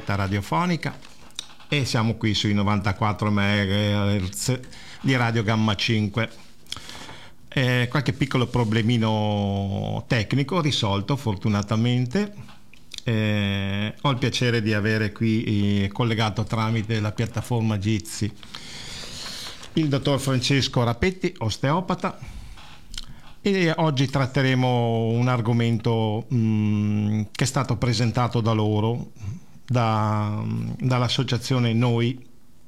diretta radiofonica e siamo qui sui 94 MHz di Radio Gamma 5. Qualche piccolo problemino tecnico risolto fortunatamente. Ho il piacere di avere qui collegato tramite la piattaforma Jitsi il dottor Francesco Rapetti, osteopata, e oggi tratteremo un argomento che è stato presentato da loro, dall'associazione Noi.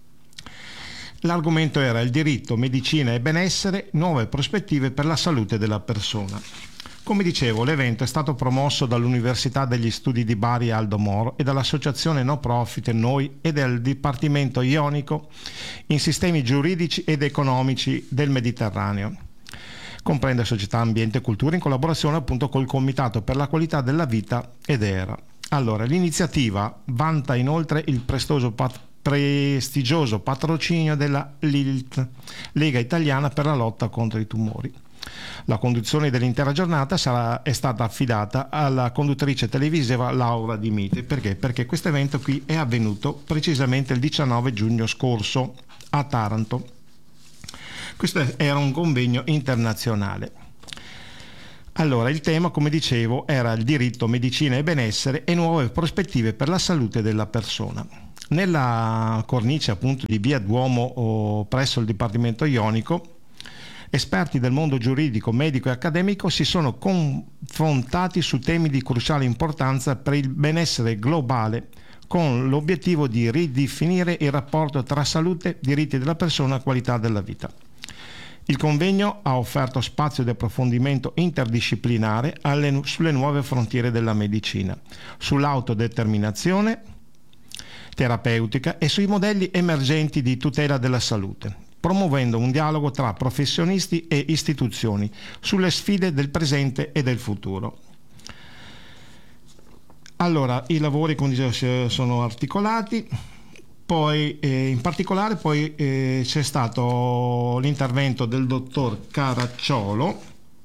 L'argomento era il diritto, medicina e benessere, nuove prospettive per la salute della persona. Come dicevo, l'evento è stato promosso dall'Università degli Studi di Bari Aldo Moro e dall'associazione no profit Noi e del Dipartimento Ionico in sistemi giuridici ed economici del Mediterraneo. Comprende società, ambiente e cultura in collaborazione appunto col Comitato per la qualità della vita ed ERA. Allora, l'iniziativa vanta inoltre il prestigioso patrocinio della LILT, Lega Italiana per la lotta contro i tumori. La conduzione dell'intera giornata è stata affidata alla conduttrice televisiva Laura Di Mite. Perché? Perché questo evento qui è avvenuto precisamente il 19 giugno scorso a Taranto. Questo era un convegno internazionale. Allora, il tema, come dicevo, era il diritto, medicina e benessere e nuove prospettive per la salute della persona. Nella cornice appunto di Via Duomo presso il Dipartimento Ionico, esperti del mondo giuridico, medico e accademico si sono confrontati su temi di cruciale importanza per il benessere globale, con l'obiettivo di ridefinire il rapporto tra salute, diritti della persona e qualità della vita. Il convegno ha offerto spazio di approfondimento interdisciplinare sulle nuove frontiere della medicina, sull'autodeterminazione terapeutica e sui modelli emergenti di tutela della salute, promuovendo un dialogo tra professionisti e istituzioni sulle sfide del presente e del futuro. Allora, i lavori, come dicevo, sono articolati, poi in particolare c'è stato l'intervento del dottor Caracciolo,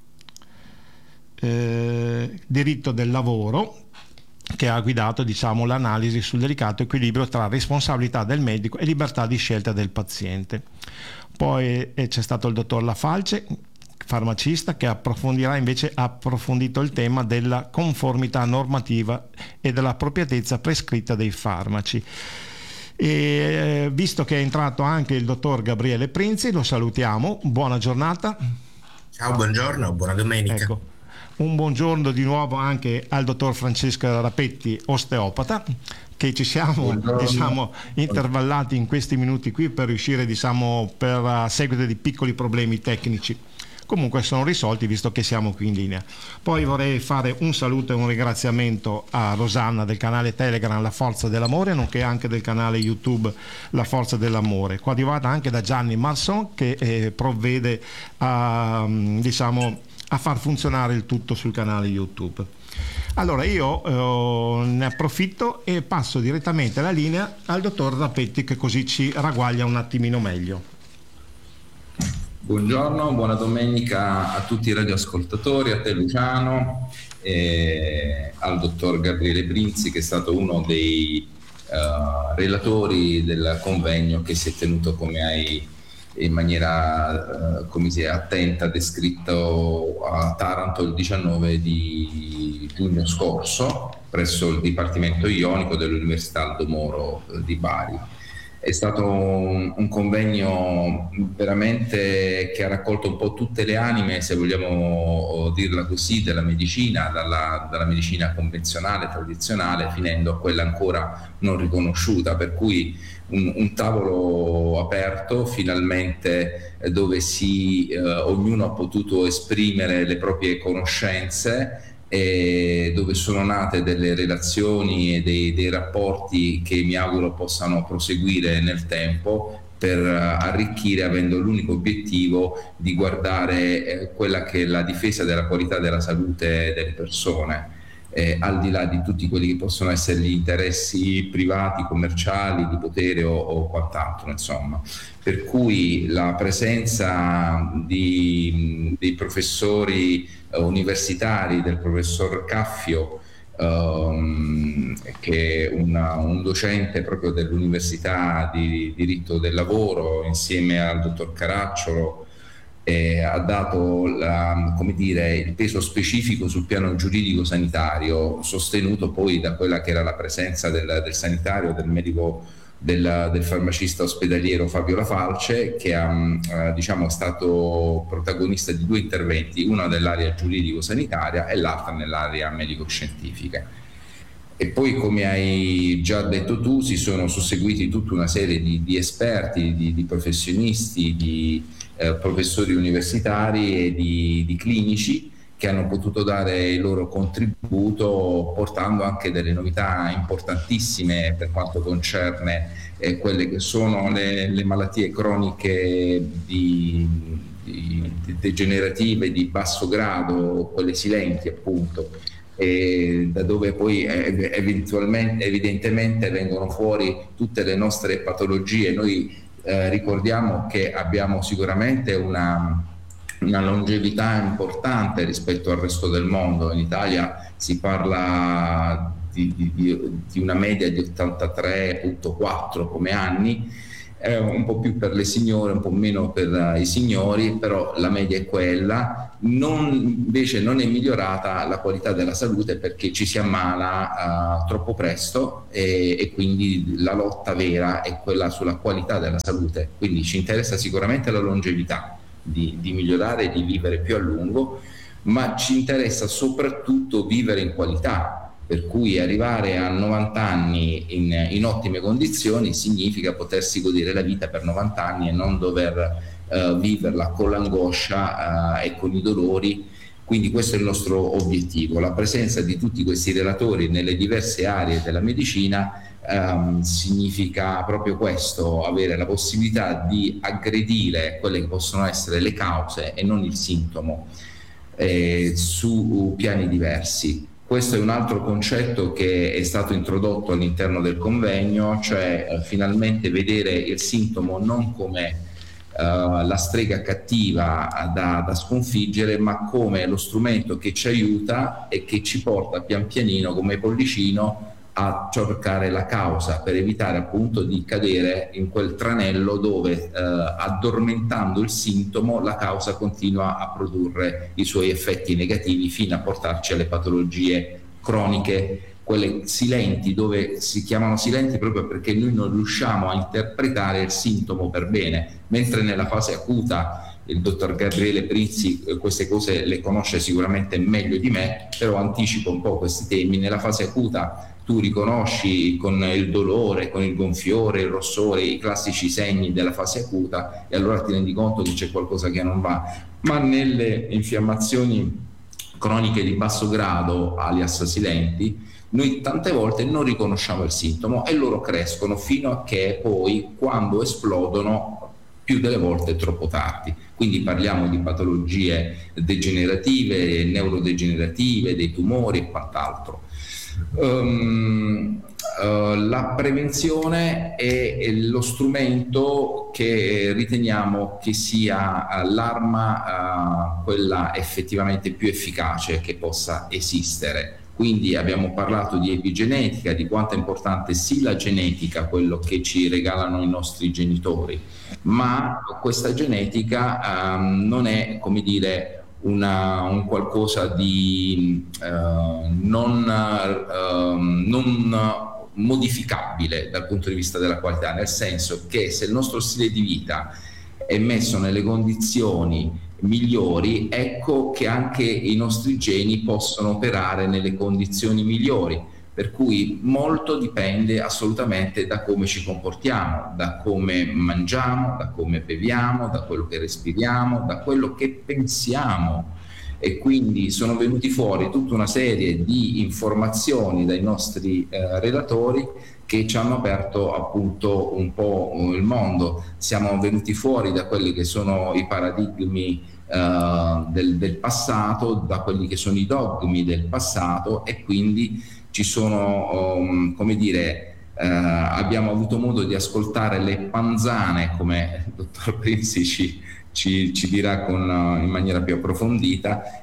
diritto del lavoro, che ha guidato, l'analisi sul delicato equilibrio tra responsabilità del medico e libertà di scelta del paziente. Poi c'è stato il dottor Lafalce, farmacista, che ha approfondito il tema della conformità normativa e dell'appropriatezza prescritta dei farmaci. E visto che è entrato anche il dottor Gabriele Prinzi, lo salutiamo, buona giornata. Ciao, buongiorno, buona domenica. Ecco. Un buongiorno di nuovo anche al dottor Francesco Rapetti, osteopata, che ci siamo intervallati in questi minuti qui per riuscire per seguito di piccoli problemi tecnici. Comunque sono risolti visto che siamo qui in linea. Poi vorrei fare un saluto e un ringraziamento a Rosanna del canale Telegram La Forza dell'Amore, nonché anche del canale YouTube La Forza dell'Amore, coadiuvata anche da Gianni Marson, che provvede a far funzionare il tutto sul canale YouTube. Allora io ne approfitto e passo direttamente la linea al dottor Rapetti, che così ci ragguaglia un attimino meglio. Buongiorno, buona domenica a tutti i radioascoltatori, a te Luciano, al dottor Gabriele Prinzi, che è stato uno dei relatori del convegno che si è tenuto, come hai in maniera attenta descritto, a Taranto il 19 di giugno scorso presso il Dipartimento Ionico dell'Università Aldo Moro di Bari. È stato un convegno veramente che ha raccolto un po' tutte le anime, se vogliamo dirla così, della medicina, dalla medicina convenzionale, tradizionale, finendo a quella ancora non riconosciuta, per cui un tavolo aperto finalmente, dove ognuno ha potuto esprimere le proprie conoscenze, e dove sono nate delle relazioni e dei rapporti che mi auguro possano proseguire nel tempo per arricchire, avendo l'unico obiettivo di guardare quella che è la difesa della qualità della salute delle persone, al di là di tutti quelli che possono essere gli interessi privati, commerciali, di potere o quant'altro, insomma. Per cui la presenza dei professori universitari, del professor Caffio, che è un docente proprio dell'Università di Diritto del Lavoro, insieme al dottor Caracciolo, ha dato il peso specifico sul piano giuridico sanitario, sostenuto poi da quella che era la presenza del sanitario, del medico, del farmacista ospedaliero Fabio La Falce, che è stato protagonista di 2 interventi, uno nell'area giuridico-sanitaria e l'altro nell'area medico-scientifica. E poi, come hai già detto tu, si sono susseguiti tutta una serie di esperti, di professionisti, di professori universitari e di clinici che hanno potuto dare il loro contributo, portando anche delle novità importantissime per quanto concerne quelle che sono le malattie croniche degenerative di basso grado, quelle silenti appunto, da dove poi evidentemente vengono fuori tutte le nostre patologie. Noi ricordiamo che abbiamo sicuramente una longevità importante rispetto al resto del mondo. In Italia si parla di una media di 83,4 come anni, un po' più per le signore, un po' meno per i signori, però la media è quella. Invece non è migliorata la qualità della salute, perché ci si ammala troppo presto, e quindi la lotta vera è quella sulla qualità della salute. Quindi ci interessa sicuramente la longevità, di migliorare e di vivere più a lungo, ma ci interessa soprattutto vivere in qualità, per cui arrivare a 90 anni in ottime condizioni significa potersi godere la vita per 90 anni e non dover viverla con l'angoscia e con i dolori. Quindi questo è il nostro obiettivo. La presenza di tutti questi relatori nelle diverse aree della medicina significa proprio questo: avere la possibilità di aggredire quelle che possono essere le cause e non il sintomo, su piani diversi. Questo è un altro concetto che è stato introdotto all'interno del convegno, cioè finalmente vedere il sintomo non come la strega cattiva da sconfiggere, ma come lo strumento che ci aiuta e che ci porta pian pianino come pollicino a cercare la causa, per evitare appunto di cadere in quel tranello dove addormentando il sintomo la causa continua a produrre i suoi effetti negativi fino a portarci alle patologie croniche, quelle silenti, dove si chiamano silenti proprio perché noi non riusciamo a interpretare il sintomo per bene, mentre nella fase acuta il dottor Gabriele Brizzi queste cose le conosce sicuramente meglio di me, però anticipo un po' questi temi. Nella fase acuta tu riconosci con il dolore, con il gonfiore, il rossore, i classici segni della fase acuta, e allora ti rendi conto che c'è qualcosa che non va. Ma nelle infiammazioni croniche di basso grado, alias silenti, noi tante volte non riconosciamo il sintomo e loro crescono fino a che poi, quando esplodono, più delle volte è troppo tardi. Quindi parliamo di patologie degenerative, neurodegenerative, dei tumori e quant'altro. La prevenzione è lo strumento che riteniamo che sia l'arma quella effettivamente più efficace che possa esistere. Quindi abbiamo parlato di epigenetica, di quanto è importante sì la genetica, quello che ci regalano i nostri genitori, ma questa genetica non è, come dire, un qualcosa di non modificabile dal punto di vista della qualità, nel senso che se il nostro stile di vita è messo nelle condizioni migliori, ecco che anche i nostri geni possono operare nelle condizioni migliori, per cui molto dipende assolutamente da come ci comportiamo, da come mangiamo, da come beviamo, da quello che respiriamo, da quello che pensiamo. E quindi sono venuti fuori tutta una serie di informazioni dai nostri relatori che ci hanno aperto appunto un po' il mondo. Siamo venuti fuori da quelli che sono i paradigmi del passato, da quelli che sono i dogmi del passato, e quindi ci sono, come dire, abbiamo avuto modo di ascoltare le panzane, come il dottor Prinzi ci dirà in maniera più approfondita,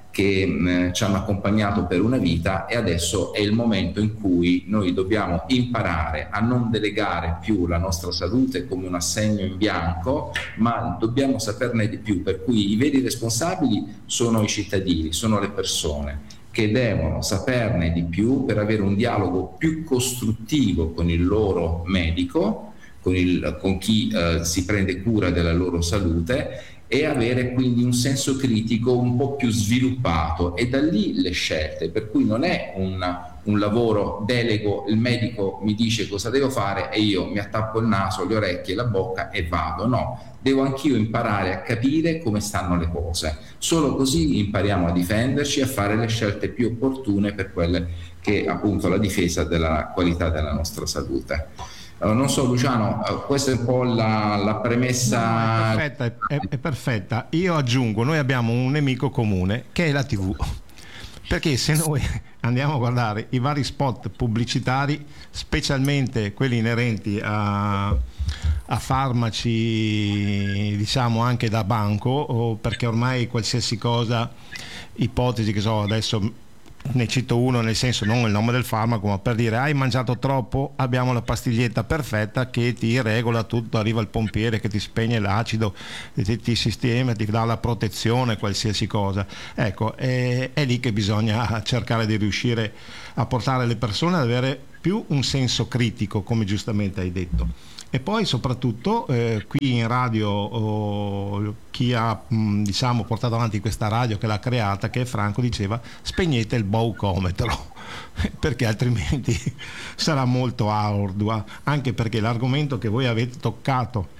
che ci hanno accompagnato per una vita, e adesso è il momento in cui noi dobbiamo imparare a non delegare più la nostra salute come un assegno in bianco, ma dobbiamo saperne di più, per cui i veri responsabili sono i cittadini, sono le persone che devono saperne di più per avere un dialogo più costruttivo con il loro medico, con chi si prende cura della loro salute, e avere quindi un senso critico un po' più sviluppato, e da lì le scelte, per cui non è un lavoro delego, il medico mi dice cosa devo fare e io mi attappo il naso, le orecchie, la bocca e vado. No, devo anch'io imparare a capire come stanno le cose, solo così impariamo a difenderci e a fare le scelte più opportune per quelle che appunto la difesa della qualità della nostra salute. Non so, Luciano, questa è un po' la premessa. No, è perfetta. Io aggiungo, noi abbiamo un nemico comune che è la TV, perché se noi andiamo a guardare i vari spot pubblicitari, specialmente quelli inerenti a farmaci, diciamo anche da banco, o perché ormai qualsiasi cosa, ipotesi che so, adesso ne cito uno, nel senso non il nome del farmaco, ma per dire hai mangiato troppo, abbiamo la pastiglietta perfetta che ti regola tutto, arriva il pompiere che ti spegne l'acido, ti sistema, ti dà la protezione, qualsiasi cosa. Ecco, è lì che bisogna cercare di riuscire a portare le persone ad avere più un senso critico, come giustamente hai detto. E poi soprattutto qui in radio chi ha diciamo portato avanti questa radio, che l'ha creata, che è Franco, diceva spegnete il baucometro perché altrimenti sarà molto ardua, anche perché l'argomento che voi avete toccato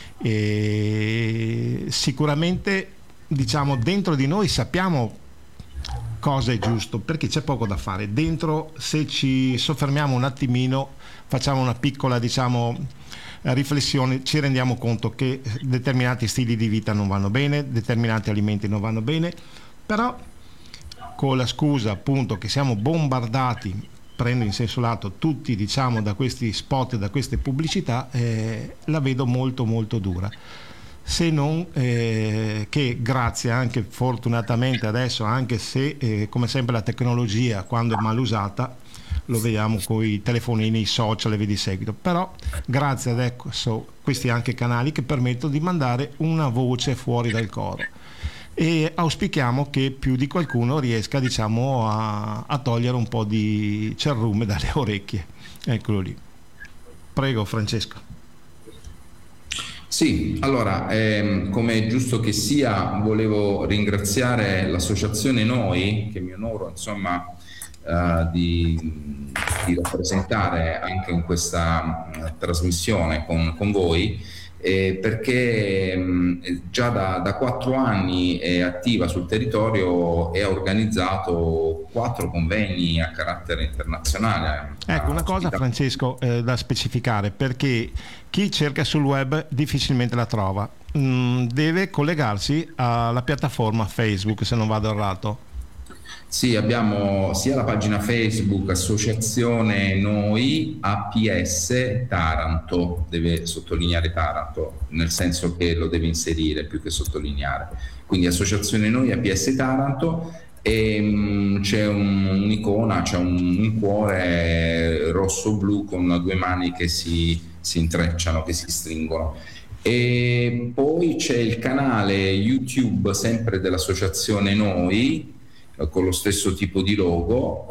sicuramente, diciamo, dentro di noi sappiamo cosa è giusto, perché c'è poco da fare dentro. Se ci soffermiamo un attimino, facciamo una piccola, diciamo, riflessione, ci rendiamo conto che determinati stili di vita non vanno bene, determinati alimenti non vanno bene, però con la scusa appunto che siamo bombardati, prendo in senso lato, tutti, diciamo, da questi spot, da queste pubblicità, la vedo molto molto dura. Se non che grazie anche fortunatamente adesso, anche se come sempre la tecnologia quando è mal usata, lo vediamo con i telefonini, i social e via di seguito, però grazie adesso questi anche canali che permettono di mandare una voce fuori dal coro, e auspichiamo che più di qualcuno riesca, diciamo, a togliere un po' di cerrume dalle orecchie. Eccolo lì. Prego Francesco. Sì, allora, come è giusto che sia, volevo ringraziare l'associazione Noi, che mi onoro insomma di rappresentare anche in questa trasmissione con voi, perché già da 4 anni è attiva sul territorio e ha organizzato 4 convegni a carattere internazionale. Ecco, una cosa Francesco da specificare, perché chi cerca sul web difficilmente la trova, deve collegarsi alla piattaforma Facebook, se non vado errato. Sì, abbiamo sia la pagina Facebook Associazione Noi APS Taranto, deve sottolineare Taranto, nel senso che lo deve inserire più che sottolineare, quindi Associazione Noi APS Taranto, e c'è un'icona, c'è un cuore rosso-blu con 2 mani che si intrecciano, che si stringono. E poi c'è il canale YouTube sempre dell'Associazione Noi, con lo stesso tipo di logo,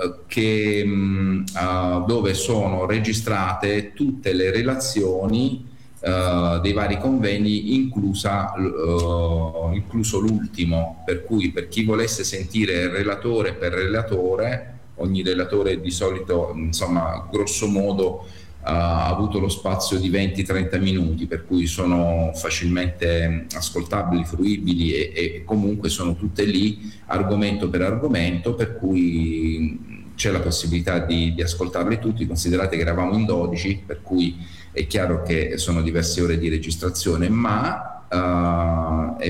dove sono registrate tutte le relazioni dei vari convegni, incluso l'ultimo, per cui per chi volesse sentire il relatore per relatore, ogni relatore di solito, insomma, grosso modo ha avuto lo spazio di 20-30 minuti, per cui sono facilmente ascoltabili, fruibili, e comunque sono tutte lì argomento per argomento, per cui c'è la possibilità di ascoltarli tutti. Considerate che eravamo in 12, per cui è chiaro che sono diverse ore di registrazione, ma è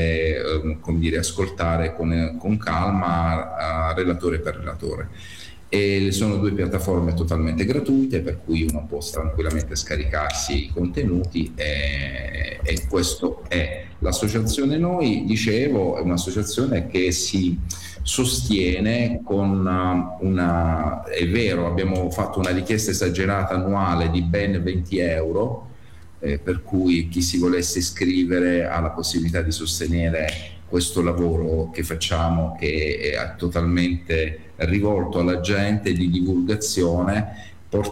possibile come dire, ascoltare con calma relatore per relatore. e sono 2 piattaforme totalmente gratuite, per cui uno può tranquillamente scaricarsi i contenuti, e questo è l'associazione. Noi, dicevo, è un'associazione che si sostiene con è vero, abbiamo fatto una richiesta esagerata annuale di ben 20 euro, per cui chi si volesse iscrivere ha la possibilità di sostenere questo lavoro che facciamo, che è totalmente rivolto alla gente, di divulgazione,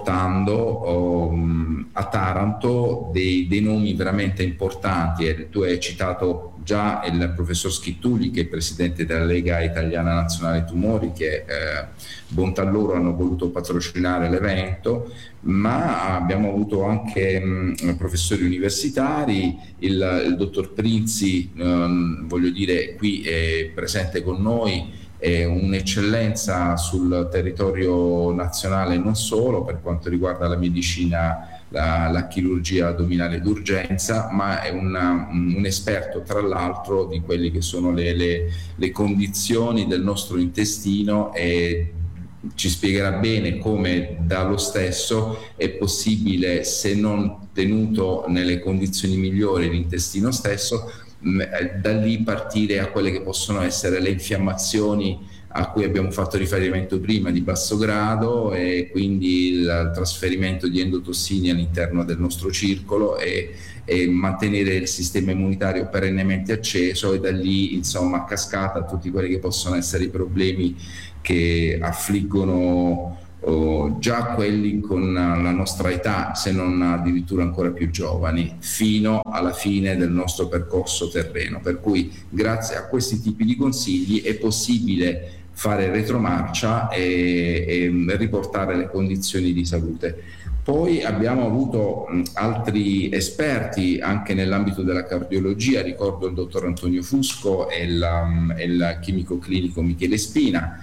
portando a Taranto dei nomi veramente importanti. Tu hai citato già il professor Schittuli, che è presidente della Lega Italiana Nazionale Tumori, che bontà loro hanno voluto patrocinare l'evento, ma abbiamo avuto anche professori universitari, il dottor Prinzi, voglio dire, qui è presente con noi, è un'eccellenza sul territorio nazionale, non solo per quanto riguarda la medicina, la chirurgia addominale d'urgenza, ma è un esperto tra l'altro di quelle che sono le condizioni del nostro intestino, e ci spiegherà bene come dallo stesso è possibile, se non tenuto nelle condizioni migliori l'intestino stesso, da lì partire a quelle che possono essere le infiammazioni a cui abbiamo fatto riferimento prima, di basso grado, e quindi il trasferimento di endotossini all'interno del nostro circolo, e mantenere il sistema immunitario perennemente acceso, e da lì insomma a cascata tutti quelli che possono essere i problemi che affliggono già quelli con la nostra età, se non addirittura ancora più giovani, fino alla fine del nostro percorso terreno. Per cui grazie a questi tipi di consigli è possibile fare retromarcia e riportare le condizioni di salute. Poi abbiamo avuto altri esperti anche nell'ambito della cardiologia, ricordo il dottor Antonio Fusco e il chimico clinico Michele Spina,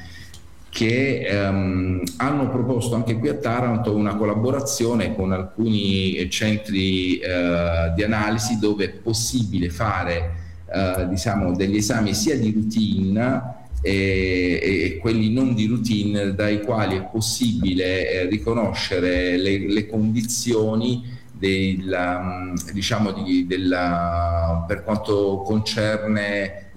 che hanno proposto anche qui a Taranto una collaborazione con alcuni centri di analisi, dove è possibile fare diciamo degli esami sia di routine e quelli non di routine, dai quali è possibile riconoscere le condizioni diciamo per quanto concerne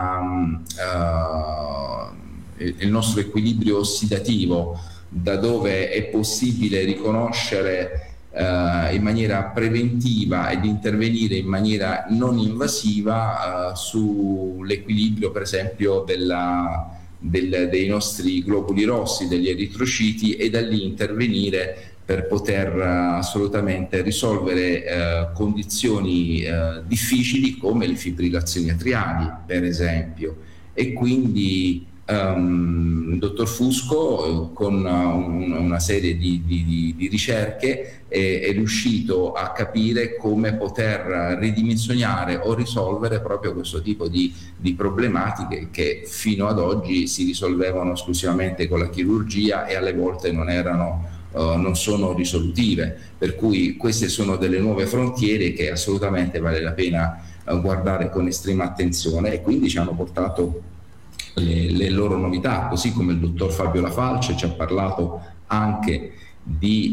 il nostro equilibrio ossidativo, da dove è possibile riconoscere in maniera preventiva ed intervenire in maniera non invasiva sull'equilibrio, per esempio, dei nostri globuli rossi, degli eritrociti, e da lì intervenire per poter assolutamente risolvere condizioni difficili come le fibrillazioni atriali, per esempio. E quindi il dottor Fusco, con una serie di ricerche, è riuscito a capire come poter ridimensionare o risolvere proprio questo tipo di problematiche, che fino ad oggi si risolvevano esclusivamente con la chirurgia e alle volte non sono risolutive. Per cui queste sono delle nuove frontiere che assolutamente vale la pena guardare con estrema attenzione, e quindi ci hanno portato le loro novità, così come il dottor Fabio La Falce ci ha parlato anche di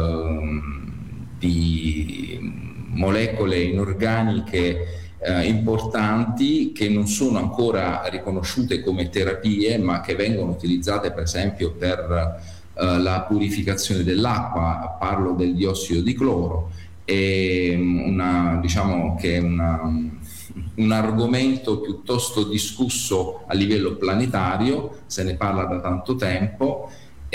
molecole inorganiche importanti, che non sono ancora riconosciute come terapie, ma che vengono utilizzate per esempio per la purificazione dell'acqua. Parlo del diossido di cloro, e diciamo che è un argomento piuttosto discusso a livello planetario, se ne parla da tanto tempo,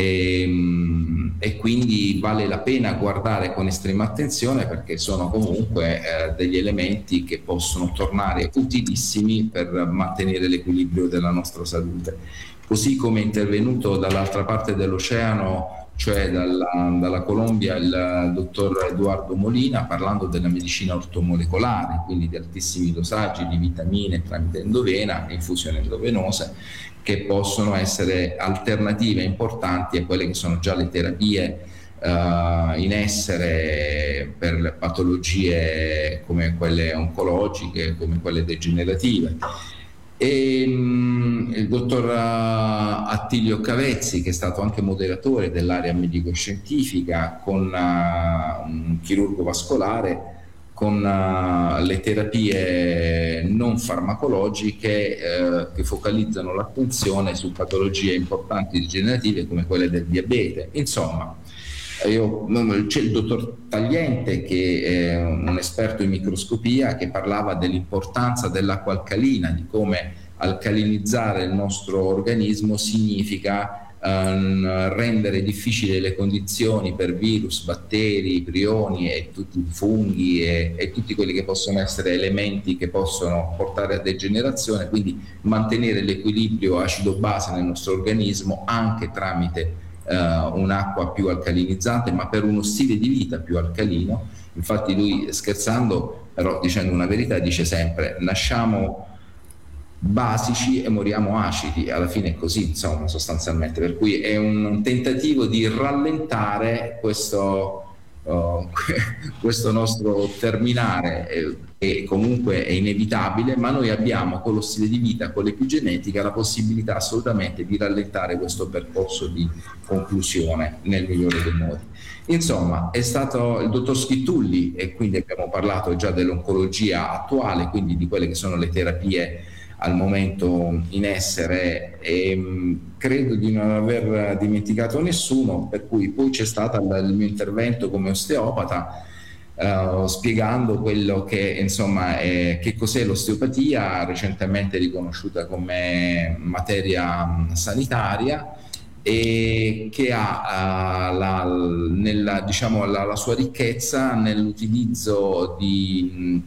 e quindi vale la pena guardare con estrema attenzione, perché sono comunque degli elementi che possono tornare utilissimi per mantenere l'equilibrio della nostra salute. Così come è intervenuto dall'altra parte dell'oceano, cioè dalla Colombia, il dottor Edoardo Molina, parlando della medicina ortomolecolare, quindi di altissimi dosaggi di vitamine tramite endovena e infusioni endovenose, che possono essere alternative importanti a quelle che sono già le terapie in essere per le patologie come quelle oncologiche, come quelle degenerative. e il dottor Attilio Cavezzi, che è stato anche moderatore dell'area medico-scientifica, con un chirurgo vascolare, con le terapie non farmacologiche che focalizzano l'attenzione su patologie importanti degenerative come quelle del diabete. Insomma, c'è il dottor Tagliente, che è un esperto in microscopia, che parlava dell'importanza dell'acqua alcalina, di come alcalinizzare il nostro organismo significa rendere difficili le condizioni per virus, batteri, prioni e tutti i funghi e tutti quelli che possono essere elementi che possono portare a degenerazione, quindi mantenere l'equilibrio acido-base nel nostro organismo anche tramite un'acqua più alcalinizzante, ma per uno stile di vita più alcalino. Infatti lui, scherzando, però dicendo una verità, dice sempre: nasciamo basici e moriamo acidi. Alla fine è così, insomma, sostanzialmente, per cui è un tentativo di rallentare questo nostro terminare, che comunque è inevitabile, ma noi abbiamo, con lo stile di vita, con l'epigenetica, la possibilità assolutamente di rallentare questo percorso di conclusione nel migliore dei modi. Insomma, è stato il dottor Schittulli, e quindi abbiamo parlato già dell'oncologia attuale, quindi di quelle che sono le terapie al momento in essere, e credo di non aver dimenticato nessuno, per cui poi c'è stato il mio intervento come osteopata, spiegando quello che, insomma, che cos'è l'osteopatia, recentemente riconosciuta come materia sanitaria, e che ha la sua ricchezza nell'utilizzo di